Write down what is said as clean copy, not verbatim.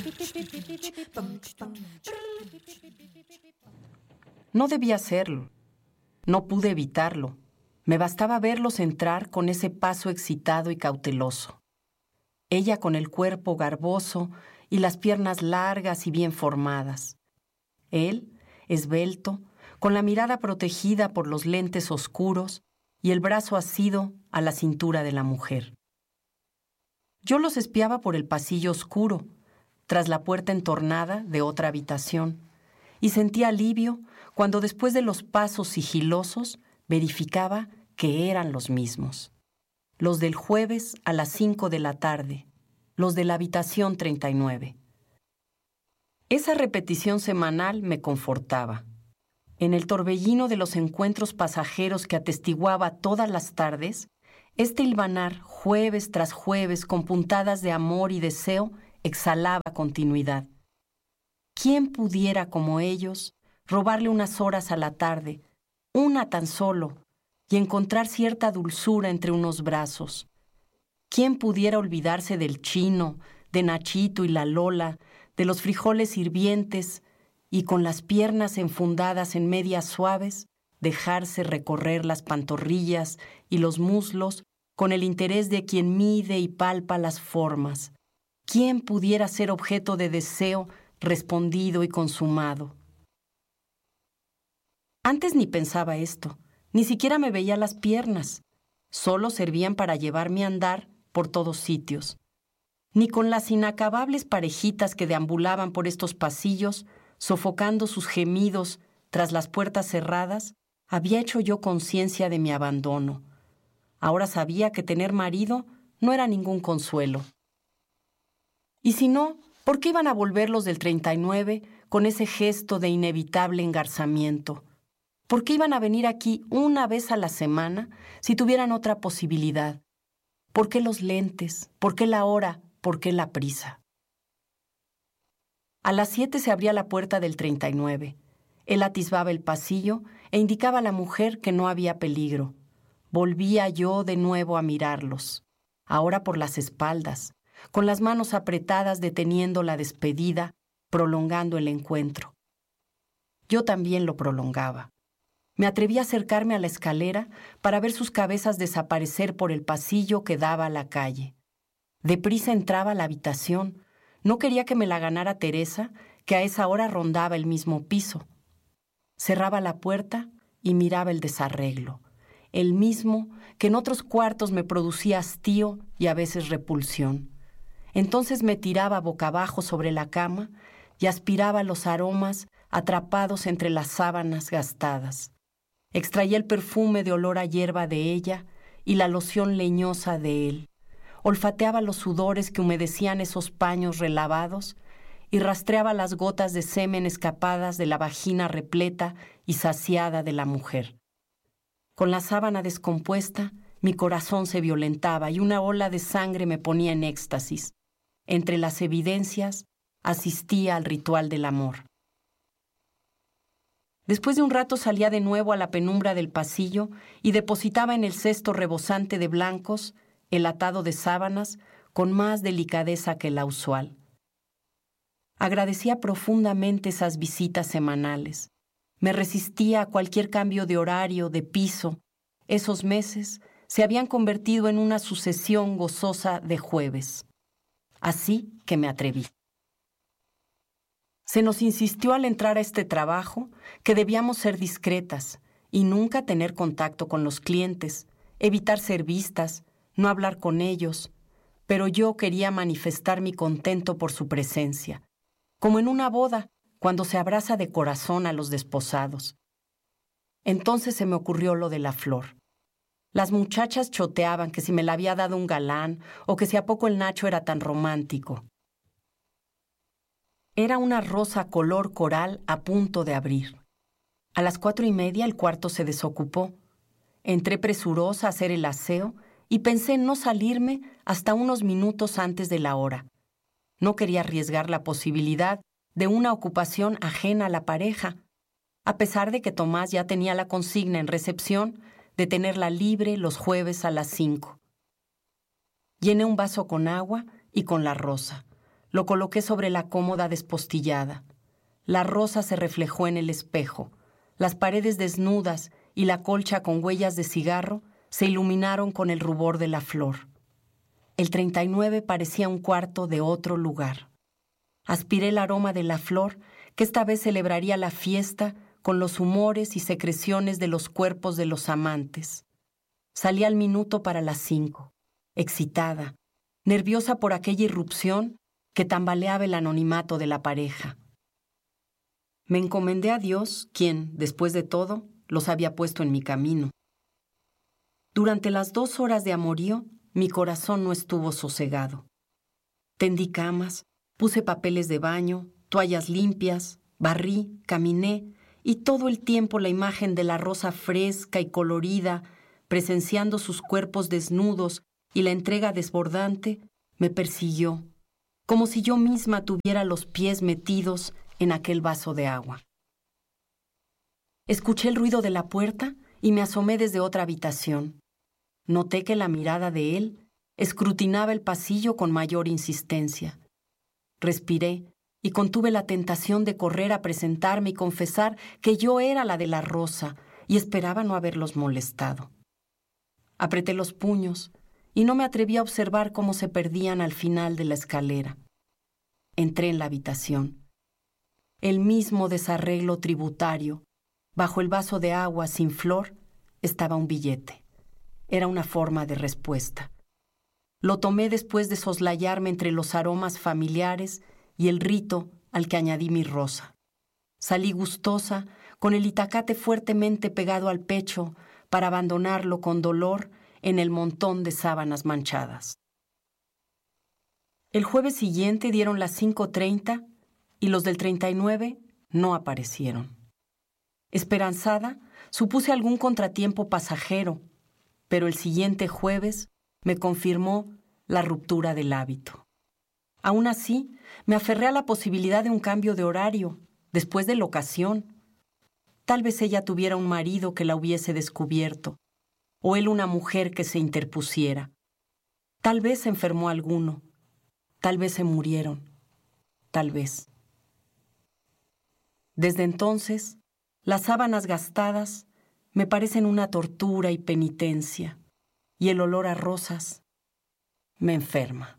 No debía hacerlo. No pude evitarlo. Me bastaba verlos entrar con ese paso excitado y cauteloso. Ella con el cuerpo garboso y las piernas largas y bien formadas. Él, esbelto, con la mirada protegida por los lentes oscuros y el brazo asido a la cintura de la mujer. Yo los espiaba por el pasillo oscuro, tras la puerta entornada de otra habitación, y sentía alivio cuando después de los pasos sigilosos verificaba que eran los mismos. Los del jueves a las 5 de la tarde, los de la habitación 39. Esa repetición semanal me confortaba. En el torbellino de los encuentros pasajeros que atestiguaba todas las tardes, este hilvanar jueves tras jueves con puntadas de amor y deseo exhalaba continuidad. ¿Quién pudiera, como ellos, robarle unas horas a la tarde, una tan solo, y encontrar cierta dulzura entre unos brazos? ¿Quién pudiera olvidarse del Chino, de Nachito y la Lola, de los frijoles hirvientes, y con las piernas enfundadas en medias suaves, dejarse recorrer las pantorrillas y los muslos con el interés de quien mide y palpa las formas? ¿Quién pudiera ser objeto de deseo respondido y consumado? Antes ni pensaba esto, ni siquiera me veía las piernas. Solo servían para llevarme a andar por todos sitios. Ni con las inacabables parejitas que deambulaban por estos pasillos, sofocando sus gemidos tras las puertas cerradas, había hecho yo conciencia de mi abandono. Ahora sabía que tener marido no era ningún consuelo. Y si no, ¿por qué iban a volver los del 39 con ese gesto de inevitable engarzamiento? ¿Por qué iban a venir aquí una vez a la semana si tuvieran otra posibilidad? ¿Por qué los lentes? ¿Por qué la hora? ¿Por qué la prisa? A las 7 se abría la puerta del 39. Él atisbaba el pasillo e indicaba a la mujer que no había peligro. Volvía yo de nuevo a mirarlos, ahora por las espaldas, con las manos apretadas deteniendo la despedida, prolongando el encuentro. Yo también lo prolongaba. Me atreví a acercarme a la escalera para ver sus cabezas desaparecer por el pasillo que daba a la calle. Deprisa entraba a la habitación. No quería que me la ganara Teresa, que a esa hora rondaba el mismo piso. Cerraba la puerta y miraba el desarreglo, el mismo que en otros cuartos me producía hastío y a veces repulsión. Entonces me tiraba boca abajo sobre la cama y aspiraba los aromas atrapados entre las sábanas gastadas. Extraía el perfume de olor a hierba de ella y la loción leñosa de él. Olfateaba los sudores que humedecían esos paños relavados y rastreaba las gotas de semen escapadas de la vagina repleta y saciada de la mujer. Con la sábana descompuesta, mi corazón se violentaba y una ola de sangre me ponía en éxtasis. Entre las evidencias, asistía al ritual del amor. Después de un rato salía de nuevo a la penumbra del pasillo y depositaba en el cesto rebosante de blancos el atado de sábanas con más delicadeza que la usual. Agradecía profundamente esas visitas semanales. Me resistía a cualquier cambio de horario, de piso. Esos meses se habían convertido en una sucesión gozosa de jueves. Así que me atreví. Se nos insistió al entrar a este trabajo que debíamos ser discretas y nunca tener contacto con los clientes, evitar ser vistas, no hablar con ellos, pero yo quería manifestar mi contento por su presencia, como en una boda, cuando se abraza de corazón a los desposados. Entonces se me ocurrió lo de la flor. Las muchachas choteaban que si me la había dado un galán o que si a poco el Nacho era tan romántico. Era una rosa color coral a punto de abrir. A las 4:30 el cuarto se desocupó. Entré presurosa a hacer el aseo y pensé en no salirme hasta unos minutos antes de la hora. No quería arriesgar la posibilidad de una ocupación ajena a la pareja, a pesar de que Tomás ya tenía la consigna en recepción de tenerla libre los jueves a las 5. Llené un vaso con agua y con la rosa. Lo coloqué sobre la cómoda despostillada. La rosa se reflejó en el espejo. Las paredes desnudas y la colcha con huellas de cigarro se iluminaron con el rubor de la flor. El 39 parecía un cuarto de otro lugar. Aspiré el aroma de la flor, que esta vez celebraría la fiesta con los humores y secreciones de los cuerpos de los amantes. Salí al minuto para las 5, excitada, nerviosa por aquella irrupción que tambaleaba el anonimato de la pareja. Me encomendé a Dios, quien, después de todo, los había puesto en mi camino. Durante las 2 horas de amorío, mi corazón no estuvo sosegado. Tendí camas, puse papeles de baño, toallas limpias, barrí, caminé, y todo el tiempo la imagen de la rosa fresca y colorida, presenciando sus cuerpos desnudos y la entrega desbordante, me persiguió, como si yo misma tuviera los pies metidos en aquel vaso de agua. Escuché el ruido de la puerta y me asomé desde otra habitación. Noté que la mirada de él escrutinaba el pasillo con mayor insistencia. Respiré y contuve la tentación de correr a presentarme y confesar que yo era la de la rosa y esperaba no haberlos molestado. Apreté los puños y no me atreví a observar cómo se perdían al final de la escalera. Entré en la habitación. El mismo desarreglo tributario. Bajo el vaso de agua sin flor estaba un billete. Era una forma de respuesta. Lo tomé después de soslayarme entre los aromas familiares y el rito al que añadí mi rosa. Salí gustosa, con el itacate fuertemente pegado al pecho, para abandonarlo con dolor en el montón de sábanas manchadas. El jueves siguiente dieron las 5:30 y los del 39 no aparecieron. Esperanzada, supuse algún contratiempo pasajero, pero el siguiente jueves me confirmó la ruptura del hábito. Aún así, me aferré a la posibilidad de un cambio de horario, después de la ocasión. Tal vez ella tuviera un marido que la hubiese descubierto, o él una mujer que se interpusiera. Tal vez se enfermó alguno, tal vez se murieron, tal vez. Desde entonces, las sábanas gastadas me parecen una tortura y penitencia, y el olor a rosas me enferma.